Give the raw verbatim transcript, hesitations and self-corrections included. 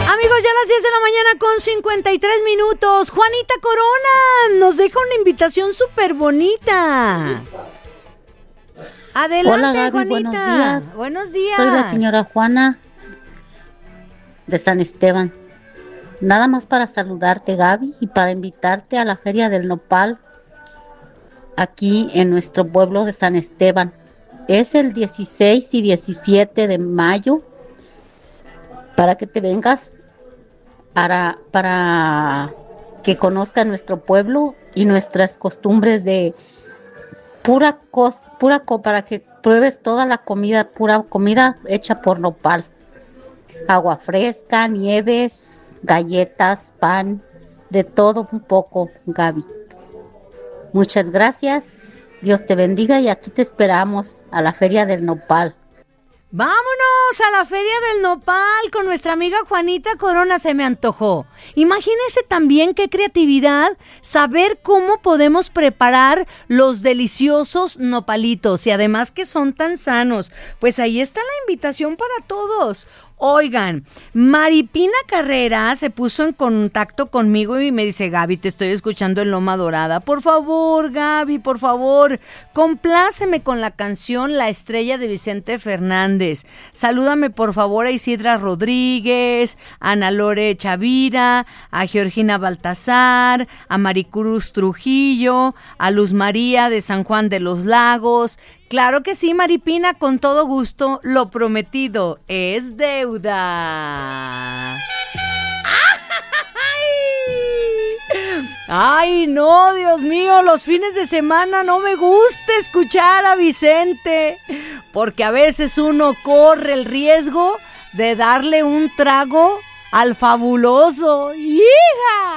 Amigos, ya a las diez de la mañana con cincuenta y tres minutos. Juanita Corona nos deja una invitación súper bonita. Adelante, hola, Gaby, Juanita. buenos días. Buenos días. Soy la señora Juana de San Esteban. Nada más para saludarte, Gaby, y para invitarte a la Feria del Nopal aquí en nuestro pueblo de San Esteban. Es el dieciséis y diecisiete de mayo, para que te vengas para, para que conozcan nuestro pueblo y nuestras costumbres de pura cos, pura co, para que pruebes toda la comida, pura comida hecha por nopal. Agua fresca, nieves, galletas, pan, de todo un poco, Gaby. Muchas gracias, Dios te bendiga y aquí te esperamos a la Feria del Nopal. Vámonos a la Feria del Nopal con nuestra amiga Juanita Corona, se me antojó. Imagínense también qué creatividad saber cómo podemos preparar los deliciosos nopalitos y además que son tan sanos. Pues ahí está la invitación para todos. Oigan, Maripina Carrera se puso en contacto conmigo y me dice: Gaby, te estoy escuchando en Loma Dorada. Por favor, Gaby, por favor, compláceme con la canción La Estrella de Vicente Fernández. Salúdame por favor a Isidra Rodríguez, a Ana Lore Chavira, a Georgina Baltasar, a Maricruz Trujillo, a Luz María de San Juan de los Lagos. Claro que sí, Maripina, con todo gusto. Lo prometido es deuda. Ay, no, Dios mío, los fines de semana no me gusta escuchar a Vicente, porque a veces uno corre el riesgo de darle un trago al fabuloso. ¡Hija!